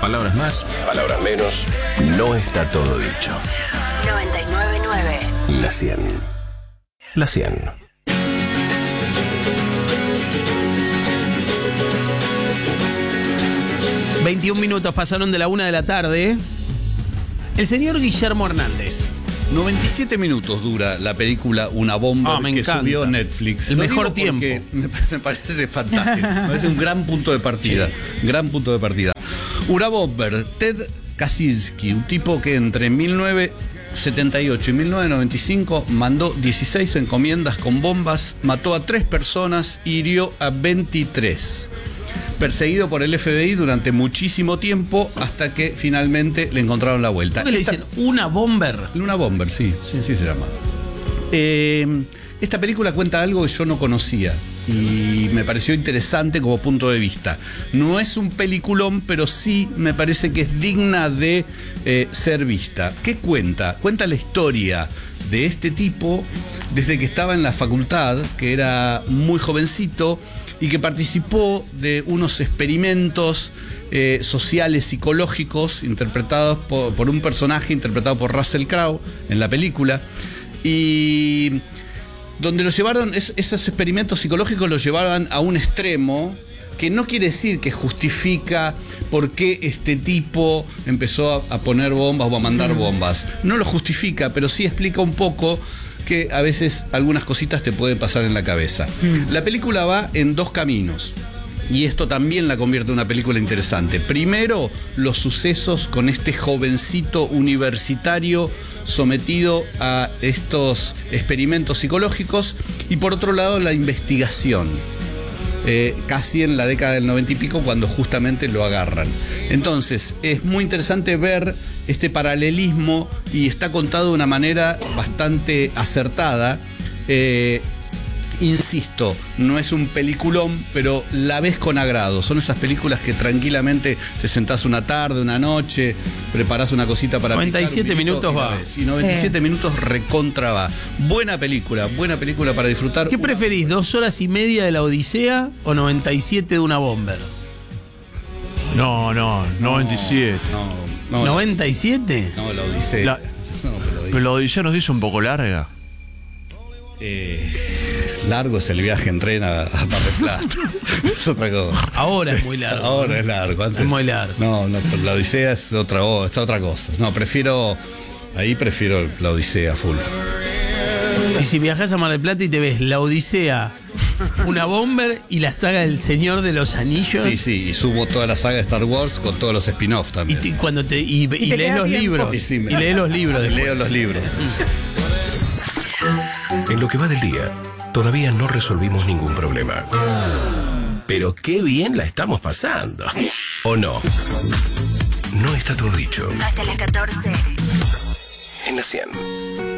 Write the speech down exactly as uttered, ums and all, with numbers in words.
Palabras más, palabras menos. No está todo dicho. noventa y nueve punto nueve. La cien. La cien. veintiún minutos pasaron de la una de la tarde. El señor Guillermo Hernández. noventa y siete minutos dura la película Una Bomber, Ah, me que encanta. subió Netflix. El Lo mejor digo porque Me, me parece fantástico. Me parece un gran punto de partida. Sí. Gran punto de partida. Una Bomber, Ted Kaczynski, un tipo que entre mil novecientos setenta y ocho y mil novecientos noventa y cinco mandó dieciséis encomiendas con bombas, mató a tres personas y hirió a veintitrés. Perseguido por el F B I durante muchísimo tiempo hasta que finalmente le encontraron la vuelta. ¿Por qué le Esta- dicen una bomber? Luna Bomber, sí, sí, sí se llama. Eh, esta película cuenta algo que yo no conocía y me pareció interesante como punto de vista. No es un peliculón, pero sí me parece que es digna de eh, ser vista. ¿Qué cuenta? Cuenta la historia de este tipo desde que estaba en la facultad, que era muy jovencito y que participó de unos experimentos eh, sociales psicológicos interpretados por, por un personaje interpretado por Russell Crowe en la película, y donde los llevaron, es, esos experimentos psicológicos los llevaban a un extremo que no quiere decir que justifica por qué este tipo empezó a, a poner bombas o a mandar bombas. No lo justifica, pero sí explica un poco que a veces algunas cositas te pueden pasar en la cabeza. La película va en dos caminos y esto también la convierte en una película interesante. Primero, los sucesos con este jovencito universitario sometido a estos experimentos psicológicos, y por otro lado la investigación. Eh, casi en la década del noventa y pico, cuando justamente lo agarran. Entonces es muy interesante ver este paralelismo y está contado de una manera bastante acertada. eh, Insisto, no es un peliculón, pero la ves con agrado. Son esas películas que tranquilamente te sentás una tarde, una noche, preparás una cosita para noventa y siete picar un minuto minutos y la va. ves. Y noventa y siete Eh. minutos recontra va. Buena película, buena película para disfrutar. ¿Qué preferís, dos horas y media de la Odisea o noventa y siete de una bomber? No, no, noventa y siete. No, no, ¿noventa y siete? no, la Odisea. La- No, pero Pero la Odisea nos hizo un poco larga. Eh, largo es el viaje en tren a, a Mar del Plata. Es otra cosa. Ahora es muy largo. Ahora es largo. Antes, Es muy largo. No, no, pero la Odisea es otra, es otra cosa. No, prefiero. Ahí prefiero la Odisea full. Y si viajas a Mar del Plata y te ves la Odisea, una bomber y la saga del Señor de los Anillos. Sí, sí, y subo toda la saga de Star Wars con todos los spin-offs Y, también. te- cuando te, y, y te lees queda los tiempo. libros. Y sí, me- y lees los libros. después. Leo los libros. En lo que va del día, todavía no resolvimos ningún problema. Pero qué bien la estamos pasando. ¿O no? No está todo dicho. Hasta las catorce. En la cien.